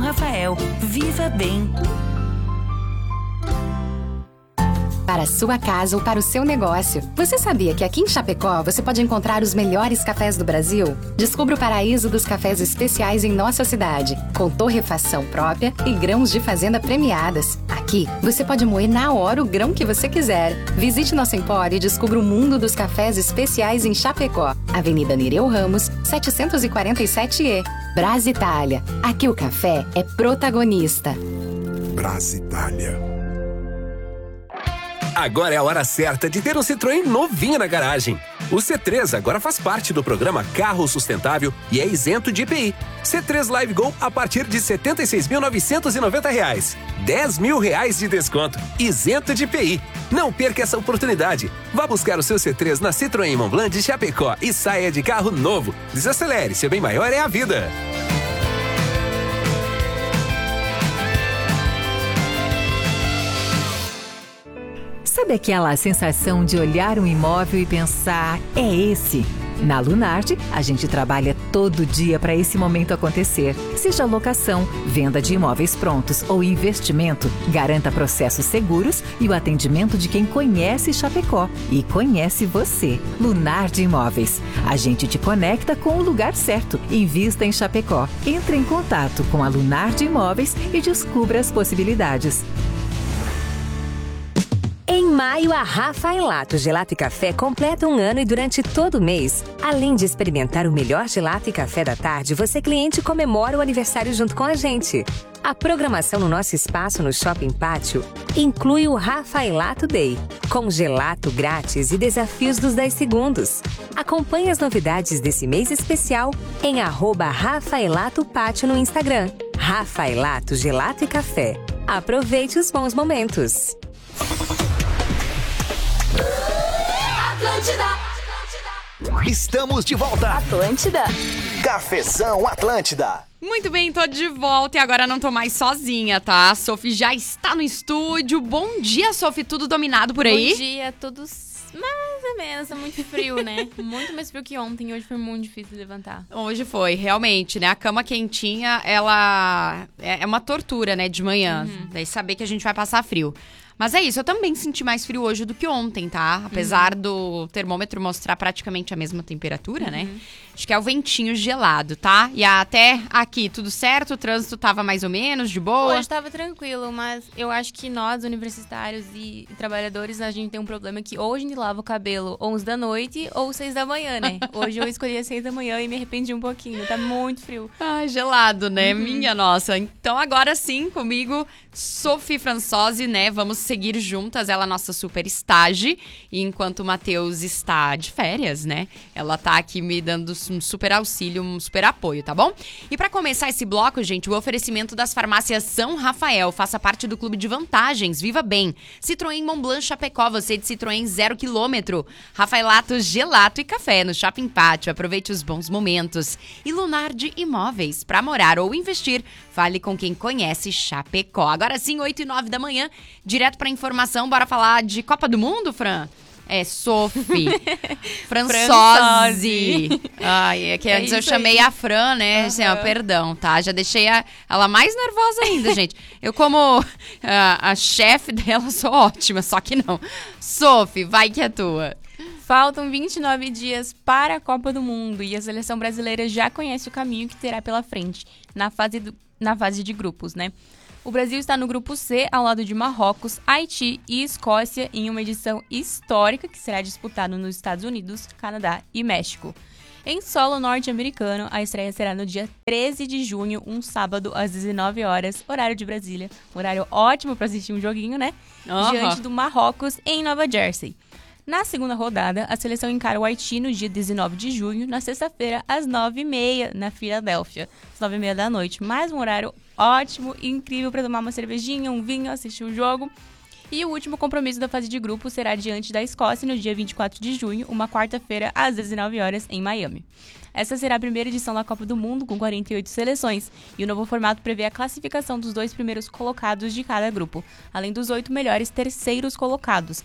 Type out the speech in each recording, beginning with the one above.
Rafael. Viva bem! Para a sua casa ou para o seu negócio. Você sabia que aqui em Chapecó você pode encontrar os melhores cafés do Brasil? Descubra o paraíso dos cafés especiais em nossa cidade, com torrefação própria e grãos de fazenda premiadas. Aqui, você pode moer na hora o grão que você quiser. Visite nosso empório e descubra o mundo dos cafés especiais em Chapecó. Avenida Nereu Ramos, 747E. Brasitália. Aqui o café é protagonista. Brasitália. Agora é a hora certa de ter um Citroën novinho na garagem. O C3 agora faz parte do programa Carro Sustentável e é isento de IPI. C3 Live Go a partir de R$ 76.990. R$ 10.000 de desconto, isento de IPI. Não perca essa oportunidade. Vá buscar o seu C3 na Citroën Montblanc de Chapecó e saia de carro novo. Desacelere, seu bem maior é a vida. Sabe aquela sensação de olhar um imóvel e pensar, é esse? Na Lunardi, a gente trabalha todo dia para esse momento acontecer. Seja locação, venda de imóveis prontos ou investimento, garanta processos seguros e o atendimento de quem conhece Chapecó e conhece você. Lunardi Imóveis. A gente te conecta com o lugar certo. Invista em Chapecó. Entre em contato com a Lunardi Imóveis e descubra as possibilidades. Em maio, a Rafaelato Gelato e Café completa um ano e durante todo o mês, além de experimentar o melhor gelato e café da tarde, você cliente comemora o aniversário junto com a gente. A programação no nosso espaço no Shopping Pátio inclui o Rafaelato Day, com gelato grátis e desafios dos 10 segundos. Acompanhe as novidades desse mês especial em @RafaelatoPátio no Instagram. Rafaelato Gelato e Café. Aproveite os bons momentos. Estamos de volta. Atlântida. Cafezão Atlântida. Muito bem, tô de volta e agora não tô mais sozinha, tá? A Sophie já está no estúdio. Bom dia, Sophie. Tudo dominado por aí? Bom dia, tudo mais ou menos. Tá muito frio, né? Muito mais frio que ontem. Hoje foi muito difícil de levantar. Hoje foi, realmente, né? A cama quentinha, ela é uma tortura, né? De manhã. Daí saber que a gente vai passar frio. Mas é isso, eu também senti mais frio hoje do que ontem, tá? Apesar do termômetro mostrar praticamente a mesma temperatura, né? Acho que é o ventinho gelado, tá? E até aqui, tudo certo? O trânsito tava mais ou menos, de boa? Hoje tava tranquilo, mas eu acho que nós, universitários e trabalhadores, a gente tem um problema que ou a gente lava o cabelo 11 da noite ou 6 da manhã, né? Hoje eu escolhi as 6 da manhã e me arrependi um pouquinho, tá muito frio. Ah, gelado, né? Minha nossa. Então agora sim, comigo, Sophie Françosi, né? Vamos seguir juntas, ela é nossa super estage, e enquanto o Matheus está de férias, né? Ela tá aqui me dando um super auxílio, um super apoio, tá bom? E pra começar esse bloco, gente, o oferecimento das farmácias São Rafael, faça parte do clube de vantagens, viva bem. Citroën Montblanc Chapecó, você de Citroën 0 km. Rafaelato Gelato e Café no Shopping Pátio, aproveite os bons momentos. E Lunardi Imóveis, pra morar ou investir, fale com quem conhece Chapecó. Agora sim, 8 e 9 da manhã, direto pra informação, bora falar de Copa do Mundo, Fran? É, Sophie. Françosi. Ai, é que antes eu chamei a Fran, né? Assim, ó, perdão, tá? Já deixei ela mais nervosa ainda, gente. Eu, como a chefe dela, sou ótima, só que não. Sophie, vai que é tua. Faltam 29 dias para a Copa do Mundo e a seleção brasileira já conhece o caminho que terá pela frente na fase de grupos, né? O Brasil está no grupo C, ao lado de Marrocos, Haiti e Escócia, em uma edição histórica que será disputada nos Estados Unidos, Canadá e México. Em solo norte-americano, a estreia será no dia 13 de junho, um sábado, às 19 horas, horário de Brasília. Horário ótimo para assistir um joguinho, né? Diante do Marrocos, em Nova Jersey. Na segunda rodada, a seleção encara o Haiti no dia 19 de junho, na sexta-feira, às 9h30, na Filadélfia. Às 9h30 da noite. Mais um horário ótimo e incrível para tomar uma cervejinha, um vinho, assistir o jogo. E o último compromisso da fase de grupo será diante da Escócia no dia 24 de junho, uma quarta-feira, às 19 horas, em Miami. Essa será a primeira edição da Copa do Mundo, com 48 seleções, e o novo formato prevê a classificação dos 2 primeiros colocados de cada grupo, além dos 8 melhores terceiros colocados.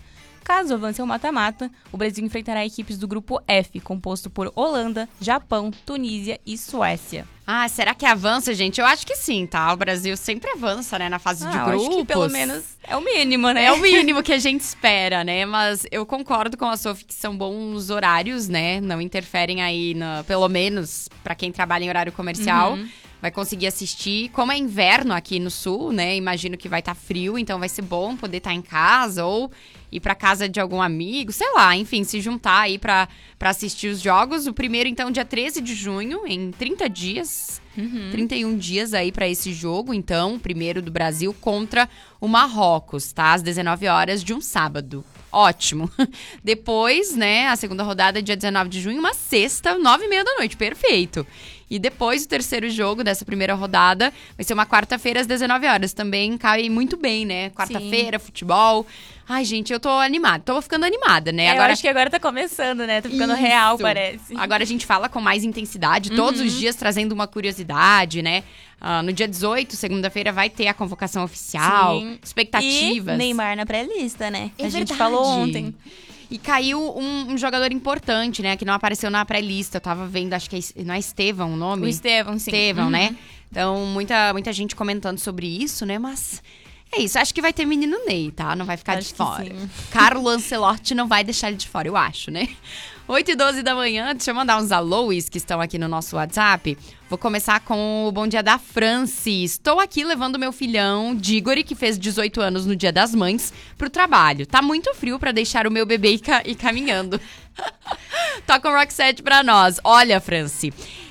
Caso avance ao mata-mata, o Brasil enfrentará equipes do grupo F, composto por Holanda, Japão, Tunísia e Suécia. Ah, será que avança, gente? Eu acho que sim, tá? O Brasil sempre avança, né, na fase de grupos. Acho que pelo menos é o mínimo, né? É o mínimo que a gente espera, né? Mas eu concordo com a Sophie que são bons horários, né? Não interferem aí, pelo menos pra quem trabalha em horário comercial. Vai conseguir assistir. Como é inverno aqui no sul, né? Imagino que vai estar frio, então vai ser bom poder estar em casa ou ir pra casa de algum amigo, sei lá, enfim, se juntar aí pra assistir os jogos. O primeiro, então, dia 13 de junho, em 30 dias. 31 dias aí pra esse jogo, então, o primeiro do Brasil contra o Marrocos, tá? Às 19 horas de um sábado. Ótimo. Depois, né, a segunda rodada, dia 19 de junho, uma sexta, 9h30 da noite. Perfeito. E depois, o terceiro jogo dessa primeira rodada vai ser uma quarta-feira às 19 horas. Também cai muito bem, né? Quarta-feira, futebol. Ai, gente, eu tô animada. Tô ficando animada, né? Agora, eu acho que agora tá começando, né? Tá ficando real, parece. Agora a gente fala com mais intensidade, todos os dias trazendo uma curiosidade, né? No dia 18, segunda-feira, vai ter a convocação oficial. Sim. Expectativas. E Neymar na pré-lista, né? É a gente verdade. falou ontem. E caiu um jogador importante, né? Que não apareceu na pré-lista. Eu tava vendo, acho que não é Estevão o nome? O Estevão, sim. Estevão, né? Então, muita gente comentando sobre isso, né? Mas é isso. Acho que vai ter menino Ney, tá? Não vai ficar de fora. Carlo Ancelotti não vai deixar ele de fora, eu acho, né? 8h12 da manhã, deixa eu mandar uns alôs que estão aqui no nosso WhatsApp. Vou começar com o bom dia da Franci. Estou aqui levando meu filhão, Digori, que fez 18 anos no Dia das Mães, pro trabalho. Tá muito frio pra deixar o meu bebê ir caminhando. Toca um Roxette pra nós. Olha, Franci,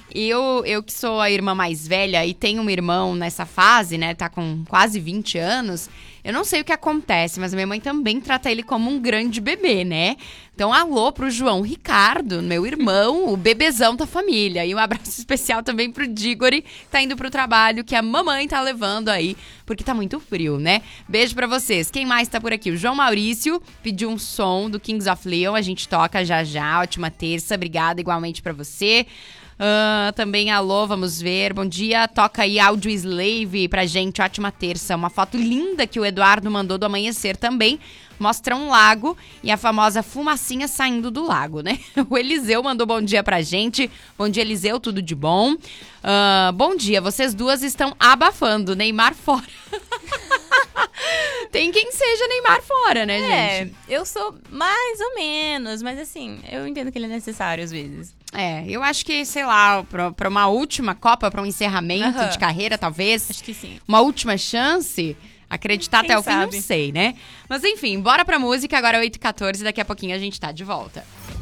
eu que sou a irmã mais velha e tenho um irmão nessa fase, né, tá com quase 20 anos, eu não sei o que acontece, mas minha mãe também trata ele como um grande bebê, né? Então, alô pro João Ricardo, meu irmão, o bebezão da família. E um abraço especial também pro Digori, que tá indo pro trabalho, que a mamãe tá levando aí, porque tá muito frio, né? Beijo pra vocês. Quem mais tá por aqui? O João Maurício pediu um som do Kings of Leon, a gente toca já já. Ótima terça, obrigada igualmente pra você. Também, alô, vamos ver. Bom dia, toca aí Audio Slave pra gente, ótima terça. Uma foto linda que o Eduardo mandou do amanhecer também. Mostra um lago e a famosa fumacinha saindo do lago, né? O Eliseu mandou bom dia pra gente. Bom dia, Eliseu, tudo de bom? Bom dia, vocês duas estão abafando. Neymar fora. Tem quem seja Neymar fora, né, gente? Eu sou mais ou menos, mas assim, eu entendo que ele é necessário às vezes. Eu acho que, sei lá, pra uma última Copa, pra um encerramento de carreira, talvez. Acho que sim. Uma última chance, acreditar Quem até o sabe? fim, não sei, né? Mas enfim, bora pra música, agora é 8h14, daqui a pouquinho a gente tá de volta.